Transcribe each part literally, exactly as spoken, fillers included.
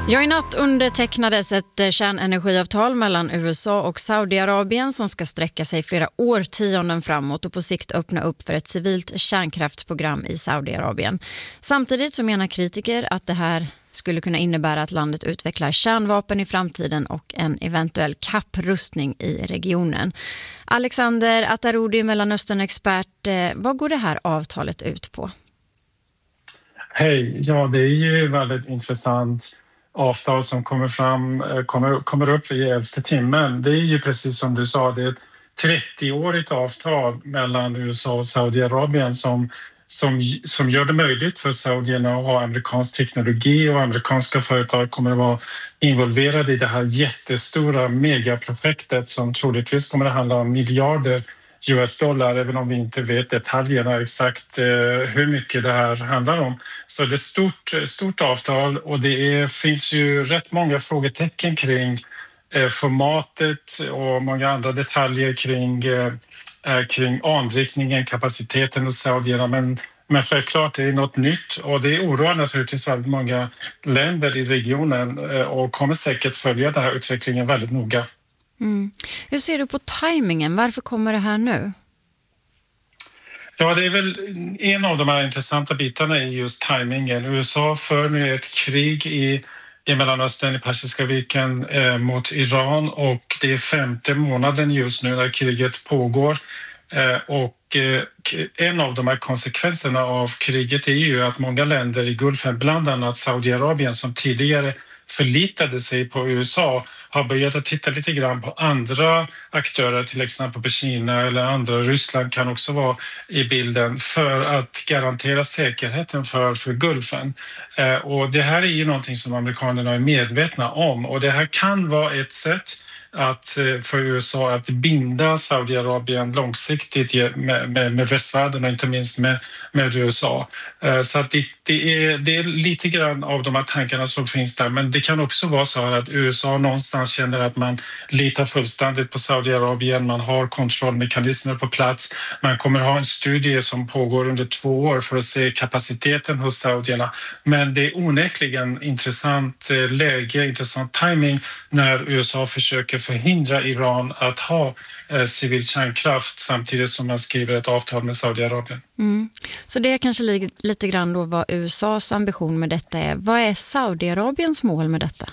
Ja, i natt undertecknades ett kärnenergiavtal mellan U S A och Saudiarabien som ska sträcka sig flera årtionden framåt och på sikt öppna upp för ett civilt kärnkraftsprogram i Saudiarabien. Samtidigt så menar kritiker att det här skulle kunna innebära att landet utvecklar kärnvapen i framtiden och en eventuell kapprustning i regionen. Alexander Attaroudi, Mellanöstern-expert, vad går det här avtalet ut på? Hej, ja det är ju väldigt intressant avtal som kommer fram, kommer, kommer upp i elfte timmen. Det är ju precis som du sa, det är ett trettioårigt avtal mellan U S A och Saudiarabien som, som, som gör det möjligt för saudierna att ha amerikansk teknologi, och amerikanska företag kommer att vara involverade i det här jättestora megaprojektet som troligtvis kommer att handla om miljarder U S-dollar, även om vi inte vet detaljerna exakt hur mycket det här handlar om. Så det är ett stort, stort avtal, och det är, finns ju rätt många frågetecken kring formatet och många andra detaljer kring, kring anriktningen, kapaciteten hos saudierna. Men, men självklart det är något nytt, och det oroar naturligtvis väldigt många länder i regionen och kommer säkert följa den här utvecklingen väldigt noga. Mm. Hur ser du på tajmingen? Varför kommer det här nu? Ja, det är väl en av de här intressanta bitarna i just tajmingen. U S A för nu ett krig i, i Mellanöstern, i Persiska viken eh, mot Iran, och det är femte månaden just nu när kriget pågår. Eh, och eh, en av de här konsekvenserna av kriget är ju att många länder i Gulfen, bland annat Saudiarabien som tidigare förlitade sig på U S A, har börjat att titta lite grann på andra aktörer, till exempel på Kina eller andra. Ryssland kan också vara i bilden för att garantera säkerheten för, för Gulfen. Eh, och det här är ju någonting som amerikanerna är medvetna om, och det här kan vara ett sätt att, för U S A att binda Saudiarabien långsiktigt med, med, med västvärlden och inte minst med, med U S A. Så att det, det, är, det är lite grann av de här tankarna som finns där, men det kan också vara så att U S A någonstans känner att man litar fullständigt på Saudiarabien, man har kontrollmekanismer på plats, man kommer ha en studie som pågår under två år för att se kapaciteten hos saudierna. Men det är onekligen intressant läge, intressant timing när U S A försöker förhindra Iran att ha eh, civil kärnkraft samtidigt som man skriver ett avtal med Saudiarabien. Mm. Så det är kanske li- lite grann då vad U S A:s ambition med detta är. Vad är Saudiarabiens mål med detta?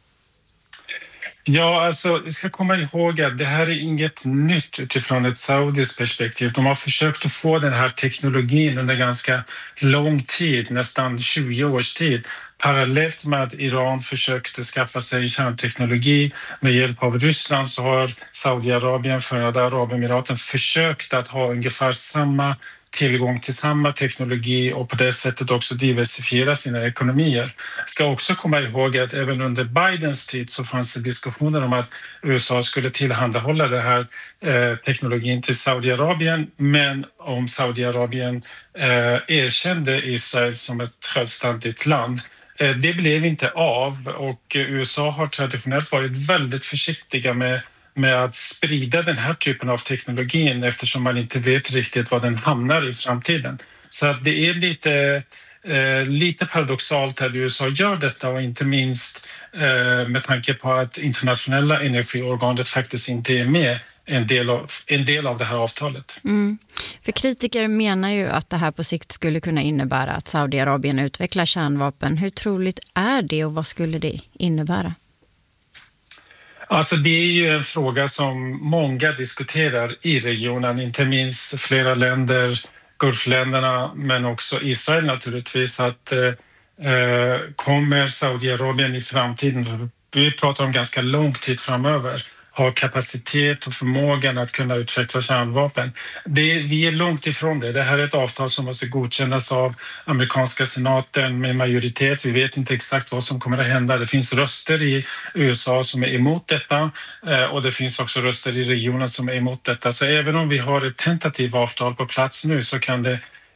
Ja, alltså vi ska komma ihåg att det här är inget nytt utifrån ett saudiskt perspektiv. De har försökt att få den här teknologin under ganska lång tid, nästan tjugo års tid. Parallellt med att Iran försökte skaffa sig kärnteknologi med hjälp av Ryssland, så har Saudiarabien, Förenade Arabemiraten, försökt att ha ungefär samma tillgång till samma teknologi och på det sättet också diversifiera sina ekonomier. Ska också komma ihåg att även under Bidens tid så fanns det diskussioner om att U S A skulle tillhandahålla den här eh, teknologin till Saudiarabien, men om Saudiarabien eh, erkände Israel som ett självständigt land. Eh, det blev inte av, och U S A har traditionellt varit väldigt försiktiga med med att sprida den här typen av teknologin, eftersom man inte vet riktigt var den hamnar i framtiden. Så att det är lite, eh, lite paradoxalt att U S A gör detta, och inte minst eh, med tanke på att internationella energiorganet faktiskt inte är med en del av, en del av det här avtalet. Mm. För kritiker menar ju att det här på sikt skulle kunna innebära att Saudiarabien utvecklar kärnvapen. Hur troligt är det, och vad skulle det innebära? Alltså det är ju en fråga som många diskuterar i regionen, inte minst flera länder, Gulfländerna, men också Israel naturligtvis, att eh, kommer Saudiarabien i framtiden, vi pratar om ganska lång tid framöver, ha kapacitet och förmågan att kunna utveckla kärnvapen. Det, vi är långt ifrån det. Det här är ett avtal som måste godkännas av amerikanska senaten med majoritet. Vi vet inte exakt vad som kommer att hända. Det finns röster i U S A som är emot detta, och det finns också röster i regionen som är emot detta. Så även om vi har ett tentativt avtal på plats nu, så kan det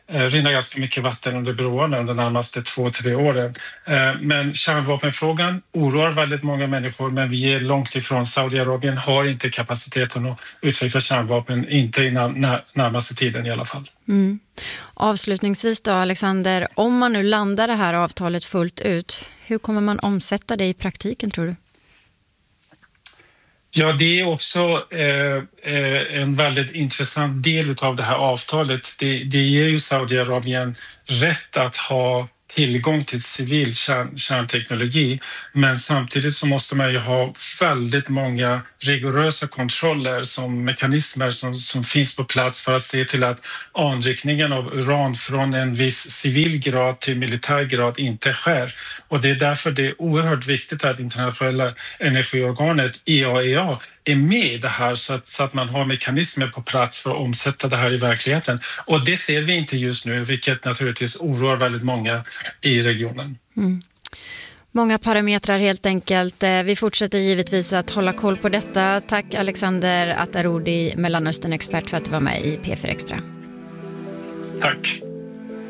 rinna ganska mycket vatten under broarna de närmaste två, tre åren. Men kärnvapenfrågan oroar väldigt många människor, men vi är långt ifrån. Saudiarabien har inte kapaciteten att utveckla kärnvapen, inte i närmaste tiden i alla fall. Mm. Avslutningsvis då, Alexander, om man nu landar det här avtalet fullt ut, hur kommer man omsätta det i praktiken, tror du? Ja, det är också eh, en väldigt intressant del av det här avtalet. Det, det ger ju Saudiarabien rätt att ha tillgång till civil kärn, kärnteknologi, men samtidigt så måste man ju ha väldigt många rigorösa kontroller som mekanismer som, som finns på plats för att se till att anrikningen av uran från en viss civil grad till militär grad inte sker. Och det är därför det är oerhört viktigt att internationella energiorganet I A E A är med i det här så att, så att man har mekanismer på plats för att omsätta det här i verkligheten. Och det ser vi inte just nu, vilket naturligtvis oroar väldigt många i regionen. Mm. Många parametrar helt enkelt. Vi fortsätter givetvis att hålla koll på detta. Tack Alexander Attaroudi, Mellanöstern-expert, för att du var med i P fyra Extra. Tack.